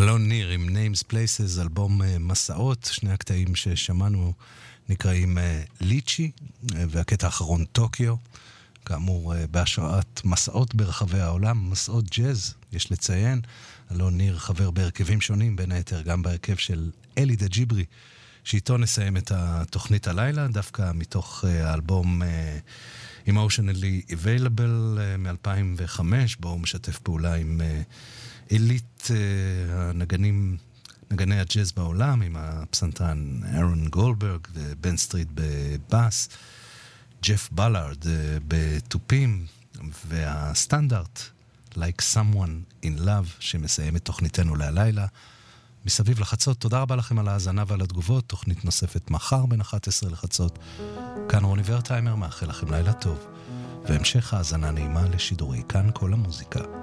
אלון ניר עם Names Places, אלבום מסעות. שני הקטעים ששמענו נקראים ליצ'י, והקטע האחרון טוקיו, כאמור בהשראת מסעות ברחבי העולם, מסעות ג'אז, יש לציין. אלון ניר חבר בהרכבים שונים, בין היתר גם בהרכב של אלי דג'יברי, שאיתו נסיים את התוכנית הלילה, דווקא מתוך האלבום Emotionally Available מ-2005, בו הוא משתף פעולה עם עילית נגני הג'אז בעולם, עם הפסנתרן אהרון גולדברג ובן סטריט בבאס, ג'ף בלארד בטופים, והסטנדרט Like Someone in Love שמסיים את תוכניתנו להלילה. מסביב לחצות, תודה רבה לכם על ההאזנה ועל התגובות. תוכנית נוספת מחר בין 11 לחצות. כאן רוני ורטהיימר, מאחל לכם לילה טוב והמשך האזנה נעימה לשידורי כאן כל המוזיקה.